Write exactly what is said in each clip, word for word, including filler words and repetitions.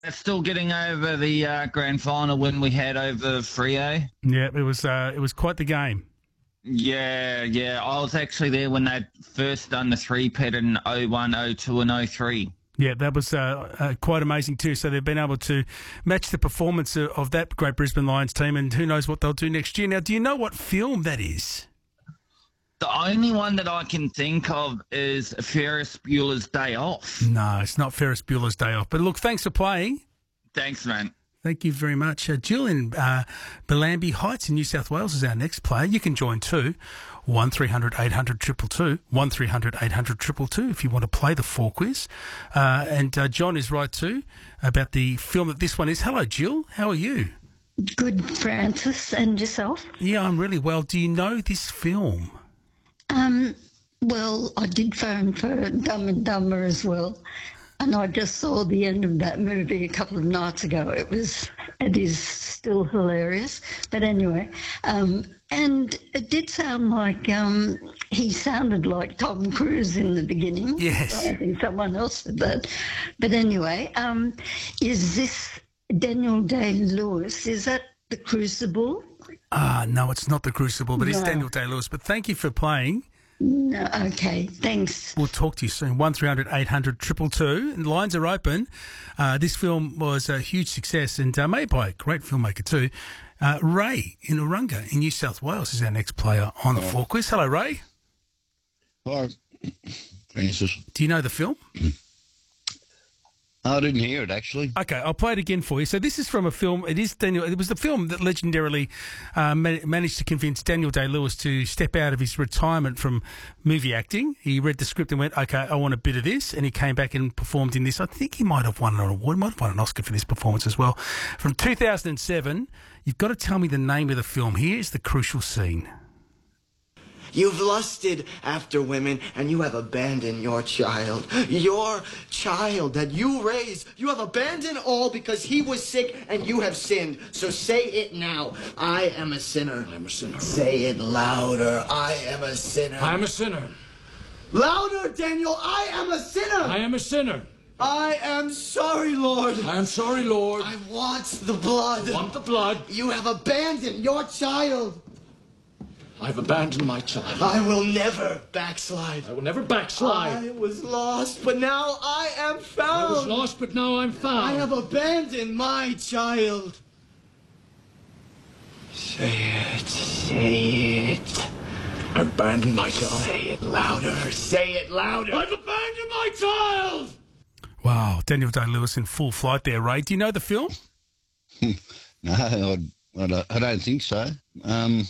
Still getting over the uh, grand final win we had over Freo. Yeah, it was uh, it was quite the game. Yeah, yeah. I was actually there when they first done the three-pet in oh one, oh two and oh three. Yeah, that was uh, uh, quite amazing too. So they've been able to match the performance of, of that great Brisbane Lions team, and who knows what they'll do next year. Now, do you know what film that is? The only one that I can think of is Ferris Bueller's Day Off. No, it's not Ferris Bueller's Day Off. But look, thanks for playing. Thanks, man. Thank you very much. Uh, Jill in uh, Bellambi Heights in New South Wales is our next player. You can join too. one three hundred eight hundred two two two. one three hundred eight hundred two two two if you want to play the four quiz. Uh, and uh, John is right too about the film that this one is. Hello, Jill. How are you? Good, Francis. And yourself? Yeah, I'm really well. Do you know this film? Um, well, I did phone for Dumb and Dumber as well, and I just saw the end of that movie a couple of nights ago. It was, it is still hilarious. But anyway, um, and it did sound like um, he sounded like Tom Cruise in the beginning. Yes. I think someone else did that. But anyway, um, is this Daniel Day-Lewis? Is that The Crucible? Ah, no, it's not The Crucible, but No. it's Daniel Day-Lewis. But thank you for playing. No, okay, thanks. We'll talk to you soon. one three hundred eight hundred two two two. And lines are open. Uh, this film was a huge success and uh, made by a great filmmaker too. Uh, Ray in Urunga in New South Wales is our next player on the four quiz. Hello, Ray. Hi, Francis. Do you know the film? I didn't hear it, actually. Okay, I'll play it again for you. So this is from a film. It is Daniel. It was the film that legendarily uh, ma- managed to convince Daniel Day-Lewis to step out of his retirement from movie acting. He read the script and went, "Okay, I want a bit of this," and he came back and performed in this. I think he might have won an award. Might have won an Oscar for this performance as well. From two thousand seven. You've got to tell me the name of the film. Here's the crucial scene. You've lusted after women, and you have abandoned your child. Your child that you raised. You have abandoned all because he was sick and you have sinned. So say it now. I am a sinner. I am a sinner. Say it louder. I am a sinner. I am a sinner. Louder, Daniel. I am a sinner. I am a sinner. I am sorry, Lord. I am sorry, Lord. I want the blood. I want the blood. You have abandoned your child. I've abandoned my child. I will never backslide. I will never backslide. I was lost, but now I am found. I was lost, but now I'm found. I have abandoned my child. Say it, say it. I abandoned my child. Say it louder, say it louder. I've abandoned my child! Wow, Daniel Day-Lewis in full flight there, Ray. Do you know the film? No, I, I, don't, I don't think so. Um,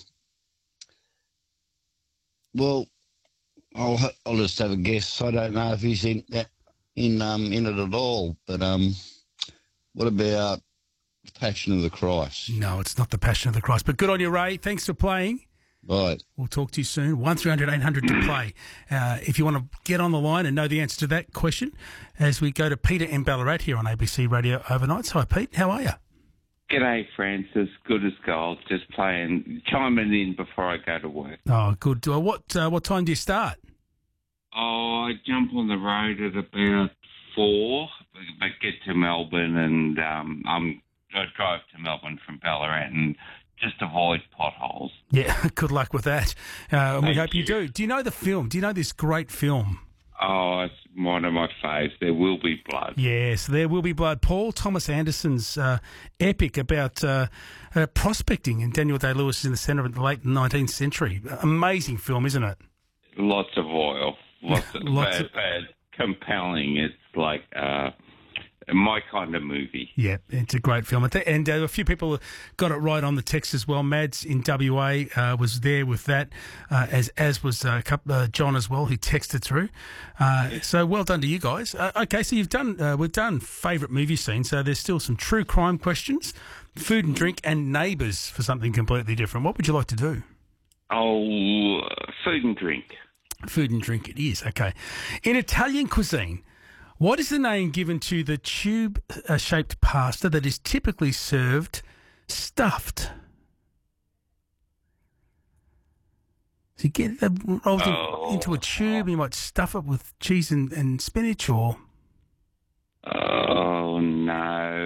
well, I'll I'll just have a guess. I don't know if he's in that in um in it at all. But um, what about Passion of the Christ? No, it's not The Passion of the Christ. But good on you, Ray. Thanks for playing. Right. We'll talk to you soon. one three hundred eight hundred to play. Uh, if you want to get on the line and know the answer to that question, as we go to Peter in Ballarat here on A B C Radio Overnights. Hi, Pete. How are you? G'day, Francis. Good as gold. Just playing, chiming in before I go to work. Oh, good. Uh, what uh, what time do you start? Oh, I jump on the road at about four, but get to Melbourne, and um, I'm I drive to Melbourne from Ballarat and just avoid potholes. Yeah, good luck with that. Uh, and we Thank hope you. you do. Do you know the film? Do you know this great film? Oh, it's one of my faves. There Will Be Blood. Yes, There Will Be Blood. Paul Thomas Anderson's uh, epic about uh, uh, prospecting, and Daniel Day-Lewis is in the centre of the late nineteenth century. Amazing film, isn't it? Lots of oil. Lots of, Lots bad, of- bad, compelling. It's like uh, my kind of movie. Yeah, it's a great film. And th- And uh, a few people got it right on the text as well. Mads in W A uh, was there with that, uh, as as was uh, a couple, uh, John as well, who texted through. Uh, so well done to you guys. Uh, okay, so you've done uh, we've done favourite movie scenes. So there's still some true crime questions, food and drink, and neighbours for something completely different. What would you like to do? Oh, uh, food and drink. Food and drink it is. Okay. In Italian cuisine, what is the name given to the tube-shaped pasta that is typically served stuffed? So you get it rolled in- Oh. into a tube, and you might stuff it with cheese and, and spinach, or... Oh, no.